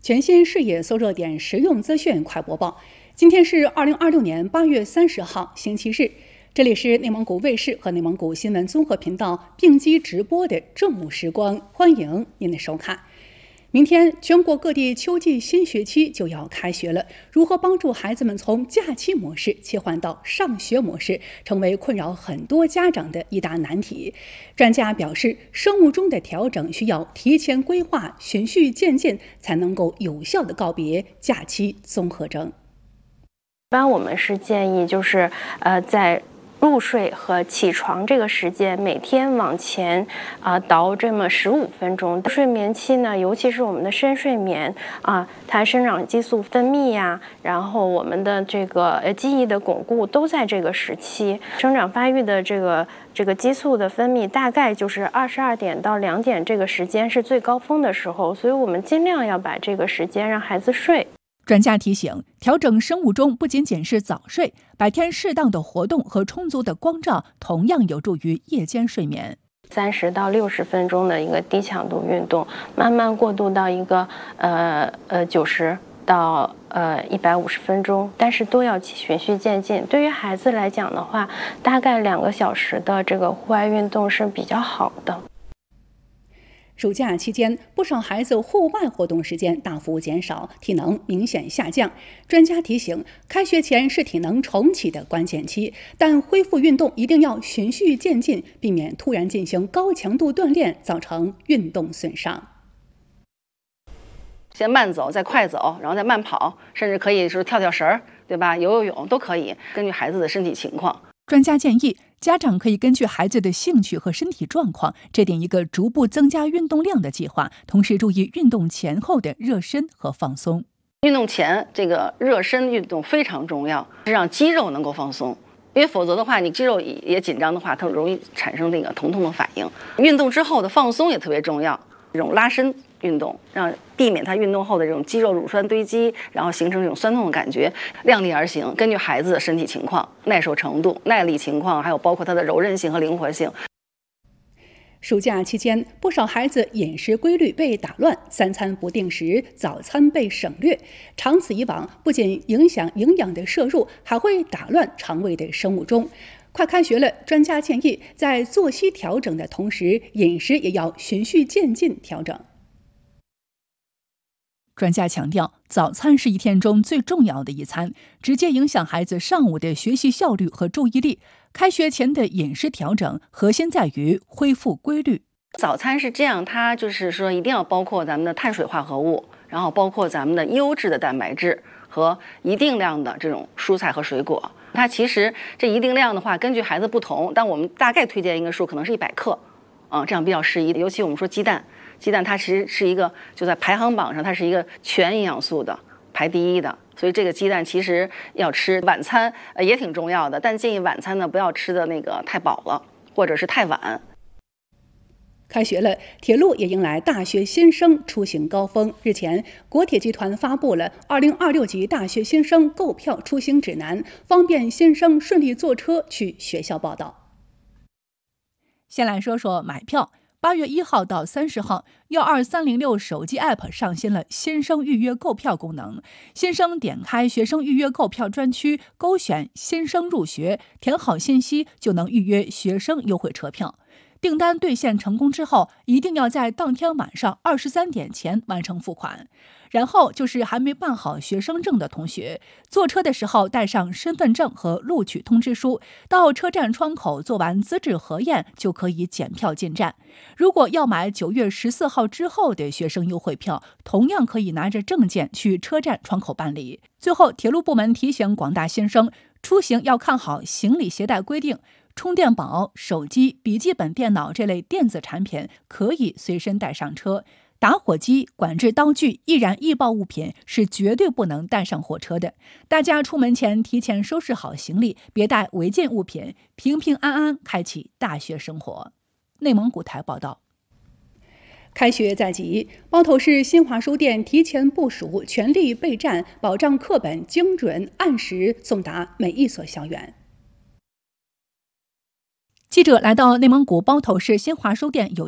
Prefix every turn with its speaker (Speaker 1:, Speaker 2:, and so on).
Speaker 1: 全新视野搜热点实用资讯快播报。今天是2026年8月30号，星期日。这里是内蒙古卫视和内蒙古新闻综合频道并机直播的正午时光，欢迎您的收看。明天全国各地秋季新学期就要开学了，如何帮助孩子们从假期模式切换到上学模式，成为困扰很多家长的一大难题。专家表示，生物钟的调整需要提前规划，循序渐进，才能够有效地告别假期综合征。
Speaker 2: 一般我们是建议在入睡和起床这个时间每天往前倒这么15分钟。睡眠期呢，尤其是我们的深睡眠它生长激素分泌呀，然后我们的这个记忆的巩固都在这个时期。生长发育的这个激素的分泌大概就是22点到2点这个时间是最高峰的时候，所以我们尽量要把这个时间让孩子睡。
Speaker 3: 专家提醒，调整生物钟不仅仅是早睡，白天适当的活动和充足的光照同样有助于夜间睡眠。
Speaker 2: 30到60分钟的一个低强度运动，慢慢过渡到一个90到150分钟，但是都要循序渐进。对于孩子来讲的话，大概2个小时的这个户外运动是比较好的。
Speaker 1: 暑假期间，不少孩子户外活动时间大幅减少，体能明显下降。专家提醒，开学前是体能重启的关键期，但恢复运动一定要循序渐进，避免突然进行高强度锻炼，造成运动损伤。
Speaker 4: 先慢走，再快走，然后再慢跑，甚至可以是跳跳绳儿，对吧？游泳都可以，根据孩子的身体情况。
Speaker 3: 专家建议，家长可以根据孩子的兴趣和身体状况，制定一个逐步增加运动量的计划，同时注意运动前后的热身和放松。
Speaker 4: 运动前这个热身运动非常重要，是让肌肉能够放松，因为否则的话，你肌肉也紧张的话，它容易产生这个疼痛的反应。运动之后的放松也特别重要，这种拉伸运动，让避免它运动后的这种肌肉乳酸堆积，然后形成这种酸痛的感觉。量力而行，根据孩子的身体情况、耐受程度、耐力情况，还有包括它的柔韧性和灵活性。
Speaker 1: 暑假期间，不少孩子饮食规律被打乱，3餐不定时，早餐被省略。长此以往，不仅影响营养的摄入，还会打乱肠胃的生物钟。快开学了，专家建议在作息调整的同时，饮食也要循序渐进调整。
Speaker 3: 专家强调，早餐是一天中最重要的一餐，直接影响孩子上午的学习效率和注意力。开学前的饮食调整，核心在于恢复规律。
Speaker 4: 早餐是这样，它就是说一定要包括咱们的碳水化合物，然后包括咱们的优质的蛋白质和一定量的这种蔬菜和水果。它其实这一定量的话，根据孩子不同，但我们大概推荐一个数，可能是100克，这样比较适宜。尤其我们说鸡蛋它其实是一个就在排行榜上，它是一个全营养素的排第1的，所以这个鸡蛋其实要吃。晚餐也挺重要的，但建议晚餐呢不要吃的那个太饱了，或者是太晚。
Speaker 1: 开学了，铁路也迎来大学新生出行高峰。日前，国铁集团发布了2026级大学新生购票出行指南，方便新生顺利坐车去学校报到。
Speaker 3: 先来说说买票。8月1号到30号，12306手机 App 上线了新生预约购票功能。新生点开学生预约购票专区，勾选新生入学，填好信息就能预约学生优惠车票。订单兑现成功之后，一定要在当天晚上23点前完成付款。然后就是还没办好学生证的同学，坐车的时候带上身份证和录取通知书，到车站窗口做完资质核验就可以检票进站。如果要买9月14号之后的学生优惠票，同样可以拿着证件去车站窗口办理。最后，铁路部门提醒广大新生，出行要看好行李携带规定，充电宝、手机、笔记本电脑这类电子产品可以随身带上车。打火机、管制刀具、易燃易爆物品是绝对不能带上火车的。大家出门前提前收拾好行李，别带违禁物品，平平安安开启大学生活。内蒙古台报道。
Speaker 1: 开学在即，包头市新华书店提前部署，全力备战，保障课本精准按时送达每一所校园。
Speaker 3: 记者来到内蒙古包头市新华书店有